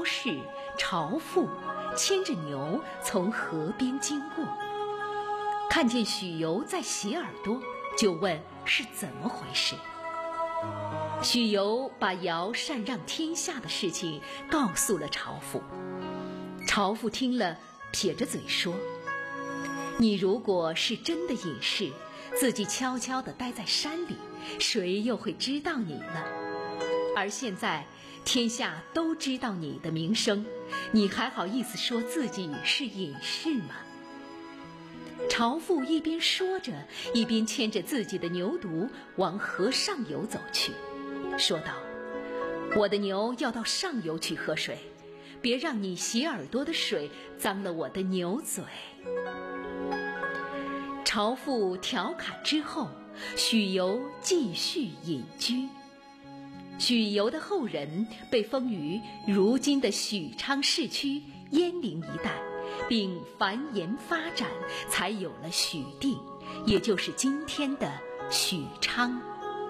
高氏、朝父牵着牛从河边经过，看见许由在洗耳朵，就问是怎么回事。许由把尧禅让天下的事情告诉了朝父。朝父听了，撇着嘴说：你如果是真的隐士，自己悄悄地待在山里，谁又会知道你呢？而现在天下都知道你的名声，你还好意思说自己是隐士吗？朝父一边说着，一边牵着自己的牛犊往河上游走去，说道：我的牛要到上游去喝水，别让你洗耳朵的水脏了我的牛嘴。朝父调侃之后，许由继续隐居。许由的后人被封于如今的许昌市区鄢陵一带，并繁衍发展，才有了许地，也就是今天的许昌。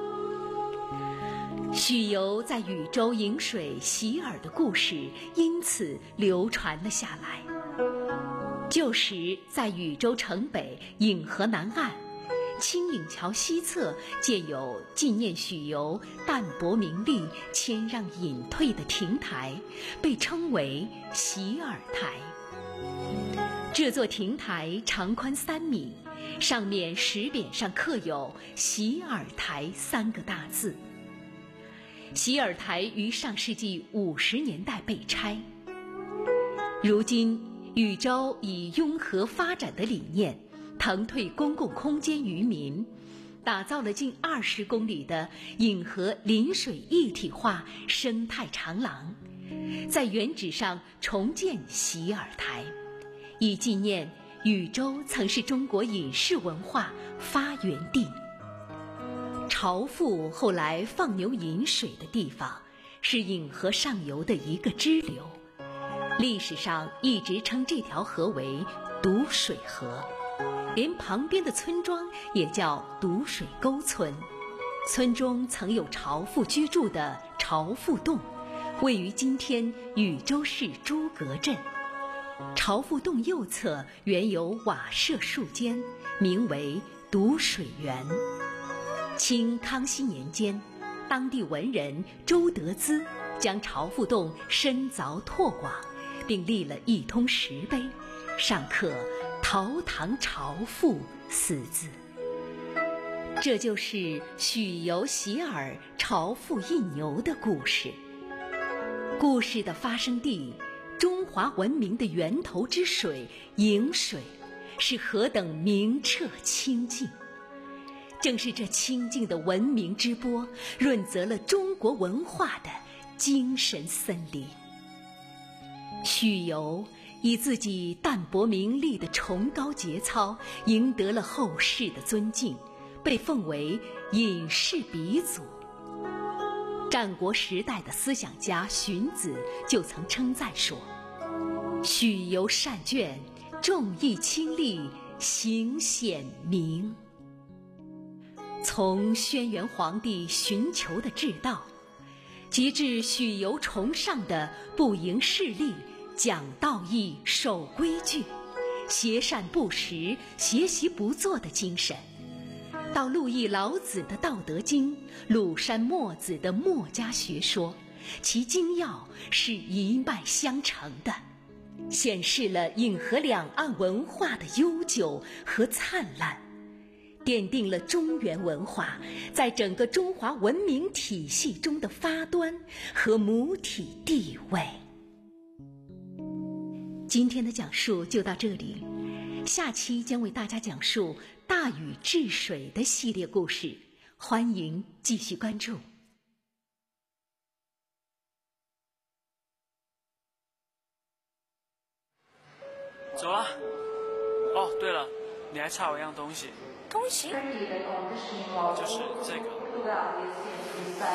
许由在禹州饮水洗耳的故事因此流传了下来。旧时在禹州城北颍河南岸青岭桥西侧建有纪念许由淡泊名利、谦让隐退的亭台，被称为洗耳台。这座亭台长宽3米，上面石匾上刻有洗耳台3个大字。洗耳台于上世纪50年代被拆。如今禹州以拥河发展的理念，腾退公共空间于民，打造了近20公里的颍河临水一体化生态长廊，在原址上重建洗耳台，以纪念禹州曾是中国隐士文化发源地。朝父后来放牛饮水的地方是颍河上游的一个支流，历史上一直称这条河为堵水河，连旁边的村庄也叫堵水沟村。村中曾有朝父居住的朝父洞，位于今天禹州市诸葛镇。朝父洞右侧原有瓦舍数间，名为堵水园。清康熙年间，当地文人周德资将朝父洞深凿拓广，并立了一通石碑，上刻陶唐朝父4字。这就是许由洗耳朝父印牛的故事。故事的发生地，中华文明的源头之水颍水，是何等明澈清净。正是这清净的文明之波，润泽了中国文化的精神森林。许由以自己淡泊名利的崇高节操，赢得了后世的尊敬，被奉为隐士鼻祖。战国时代的思想家荀子就曾称赞说：许由善卷，重义轻利，行显明。从轩辕皇帝寻求的治道，及至许由崇尚的不迎势利、讲道义、守规矩、携善不实、学习不做的精神，到陆毅老子的《道德经》，鲁山墨子的墨家学说，其精要是一脉相承的，显示了颍河两岸文化的悠久和灿烂，奠定了中原文化在整个中华文明体系中的发端和母体地位。今天的讲述就到这里，下期将为大家讲述大禹治水的系列故事，欢迎继续关注。 走了。哦，对了，你还差我一样东西。 东西？ 就是这个。